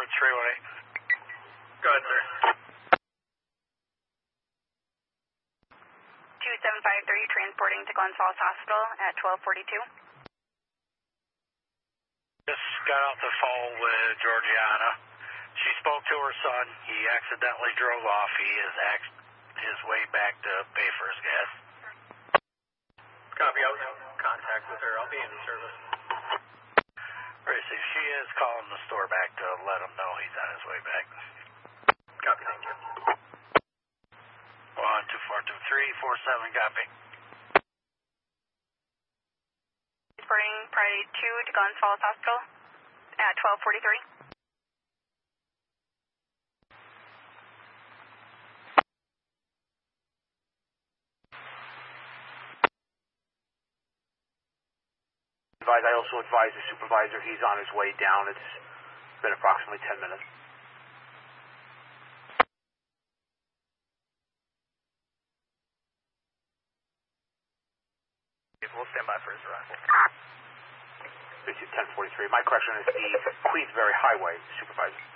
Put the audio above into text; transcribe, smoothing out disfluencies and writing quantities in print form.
Go ahead, sir. 2753 transporting to Glens Falls Hospital at 1242. Just got off the phone with Georgiana. She spoke to her son. He accidentally drove off. He is his way back to pay for his gas. Copy, I'll have contact with her. I'll be in service. Gracie, she is calling the store back to let him know he's on his way back. Copy, thank you. 1242347, copy. Transporting Priority 2 to Glens Falls Hospital at 1243. I also advise the supervisor he's on his way down. It's been approximately 10 minutes. We'll stand by for his arrival. 1043. My correction is the Queensberry Highway supervisor.